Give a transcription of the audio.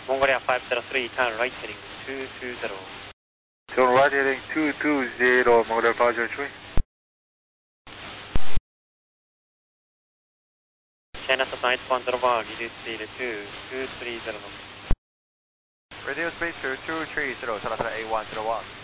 Mongolia 503, turn right heading 220. Turn right heading 220, Mongolia 503. China Southern 8101, reduce speed to 230 knots. Reduce speed to 230, China Southern 8101.